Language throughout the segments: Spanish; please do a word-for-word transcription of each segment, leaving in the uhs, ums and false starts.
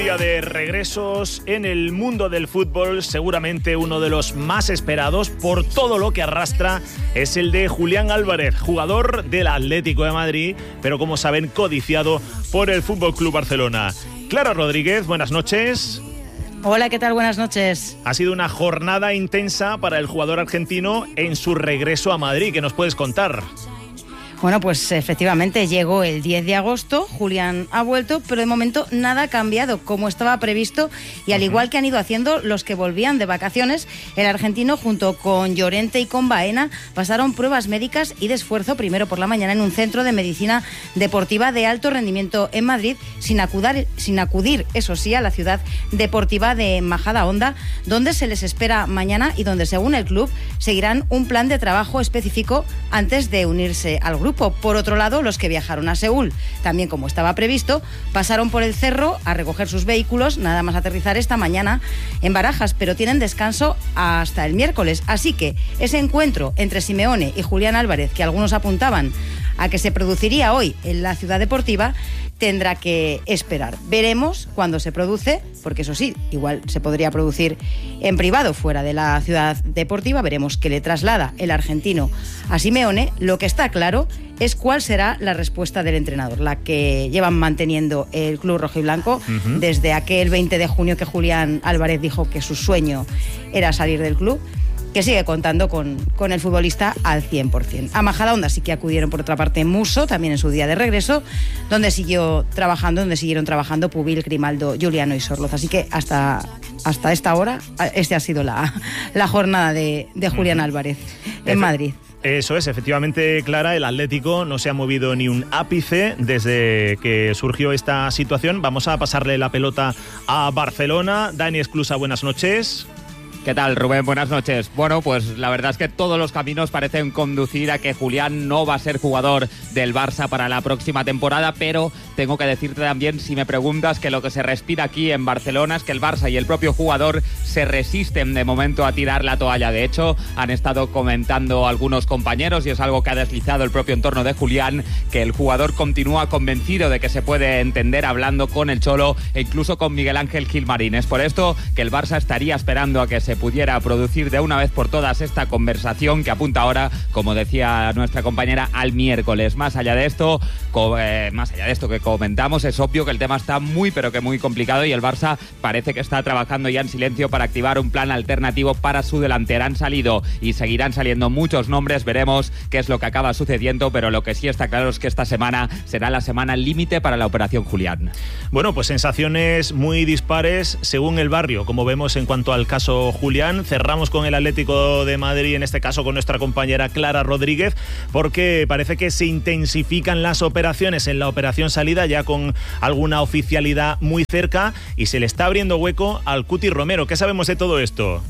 Día de regresos en el mundo del fútbol, seguramente uno de los más esperados por todo lo que arrastra es el de Julián Álvarez, jugador del Atlético de Madrid, pero como saben, codiciado por el F C Barcelona. Clara Rodríguez, buenas noches. Hola, ¿qué tal? Buenas noches. Ha sido una jornada intensa para el jugador argentino en su regreso a Madrid. ¿Qué nos puedes contar? Bueno, pues efectivamente llegó el diez de agosto, Julián ha vuelto, pero de momento nada ha cambiado como estaba previsto y al igual que han ido haciendo los que volvían de vacaciones, el argentino junto con Llorente y con Baena pasaron pruebas médicas y de esfuerzo primero por la mañana en un centro de medicina deportiva de alto rendimiento en Madrid, sin acudir, sin acudir, eso sí, a la ciudad deportiva de Majadahonda, donde se les espera mañana y donde, según el club, seguirán un plan de trabajo específico antes de unirse al grupo. Por otro lado, los que viajaron a Seúl, también como estaba previsto, pasaron por el cerro a recoger sus vehículos, nada más aterrizar esta mañana en Barajas, pero tienen descanso hasta el miércoles. Así que ese encuentro entre Simeone y Julián Álvarez, que algunos apuntaban a que se produciría hoy en la ciudad deportiva, tendrá que esperar. Veremos cuándo se produce, porque eso sí, igual se podría producir en privado fuera de la ciudad deportiva. Veremos qué le traslada el argentino a Simeone. Lo que está claro es cuál será la respuesta del entrenador, la que llevan manteniendo el club rojiblanco uh-huh. desde aquel veinte de junio que Julián Álvarez dijo que su sueño era salir del club, que sigue contando con, con el futbolista al cien por ciento. A Majadahonda sí que acudieron por otra parte Musso, también en su día de regreso, donde siguió trabajando, donde siguieron trabajando Pubil, Grimaldo, Giuliano y Sorloz. Así que hasta, hasta esta hora, este ha sido la, la jornada de, de Julián Álvarez en Madrid. Eso es, efectivamente, Clara, el Atlético no se ha movido ni un ápice desde que surgió esta situación. Vamos a pasarle la pelota a Barcelona. Dani Esclusa, buenas noches. ¿Qué tal, Rubén? Buenas noches. Bueno, pues la verdad es que todos los caminos parecen conducir a que Julián no va a ser jugador del Barça para la próxima temporada, pero tengo que decirte también, si me preguntas, que lo que se respira aquí en Barcelona es que el Barça y el propio jugador se resisten de momento a tirar la toalla. De hecho, han estado comentando algunos compañeros, y es algo que ha deslizado el propio entorno de Julián, que el jugador continúa convencido de que se puede entender hablando con el Cholo e incluso con Miguel Ángel Gilmarín. Es por esto que el Barça estaría esperando a que se pudiera producir de una vez por todas esta conversación que apunta ahora, como decía nuestra compañera, al miércoles. Más allá de esto, co- eh, más allá de esto que comentamos, es obvio que el tema está muy pero que muy complicado y el Barça parece que está trabajando ya en silencio para activar un plan alternativo para su delantera. Han salido y seguirán saliendo muchos nombres, veremos qué es lo que acaba sucediendo, pero lo que sí está claro es que esta semana será la semana límite para la operación Julián. Bueno, pues sensaciones muy dispares según el barrio, como vemos en cuanto al caso Julián. Cerramos con el Atlético de Madrid, en este caso con nuestra compañera Clara Rodríguez, porque parece que se intensifican las operaciones en la operación salida, ya con alguna oficialidad muy cerca, y se le está abriendo hueco al Cuti Romero. ¿Qué sabemos de todo esto?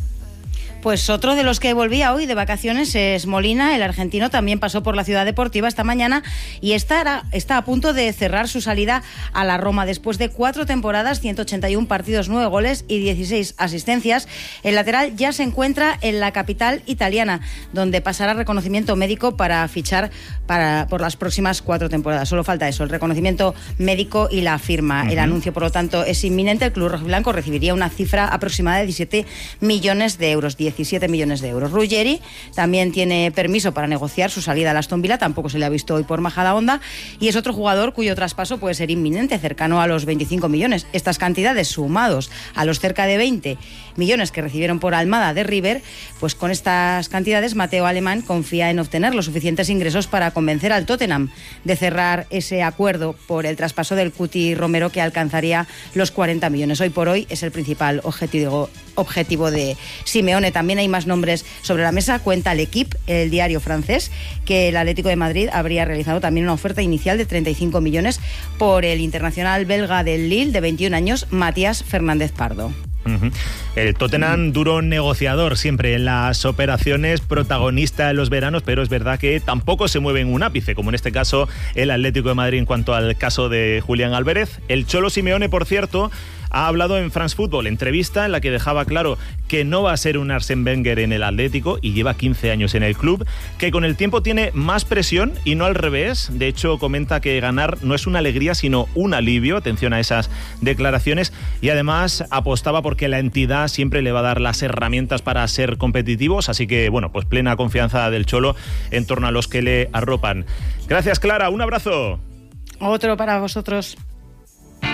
Pues otro de los que volvía hoy de vacaciones es Molina. El argentino también pasó por la ciudad deportiva esta mañana y está, está a punto de cerrar su salida a la Roma. Después de cuatro temporadas, ciento ochenta y uno partidos, nueve goles y dieciséis asistencias, el lateral ya se encuentra en la capital italiana, donde pasará reconocimiento médico para fichar para, por las próximas cuatro temporadas. Solo falta eso, el reconocimiento médico y la firma. Uh-huh. El anuncio, por lo tanto, es inminente. El club rojiblanco recibiría una cifra aproximada de diecisiete millones de euros. diecisiete millones de euros. Ruggeri también tiene permiso para negociar su salida al Aston Villa, tampoco se le ha visto hoy por Majadahonda, y es otro jugador cuyo traspaso puede ser inminente, cercano a los veinticinco millones. Estas cantidades, sumados a los cerca de veinte millones que recibieron por Almada de River, pues con estas cantidades Mateo Alemán confía en obtener los suficientes ingresos para convencer al Tottenham de cerrar ese acuerdo por el traspaso del Cuti Romero, que alcanzaría los cuarenta millones. Hoy por hoy es el principal objetivo, objetivo de Simeone. También hay más nombres sobre la mesa. Cuenta L'Équipe, el diario francés, que el Atlético de Madrid habría realizado también una oferta inicial de treinta y cinco millones por el internacional belga del Lille de veintiún años, Matías Fernández Pardo. Uh-huh. El Tottenham, duro negociador siempre en las operaciones, protagonista en los veranos, pero es verdad que tampoco se mueve en un ápice, como en este caso el Atlético de Madrid en cuanto al caso de Julián Álvarez. El Cholo Simeone, por cierto, Ha hablado en France Football, entrevista en la que dejaba claro que no va a ser un Arsène Wenger en el Atlético y lleva quince años en el club, que con el tiempo tiene más presión y no al revés. De hecho, comenta que ganar no es una alegría sino un alivio. Atención a esas declaraciones. Y además apostaba porque la entidad siempre le va a dar las herramientas para ser competitivos. Así que, bueno, pues plena confianza del Cholo en torno a los que le arropan. Gracias, Clara. Un abrazo. Otro para vosotros.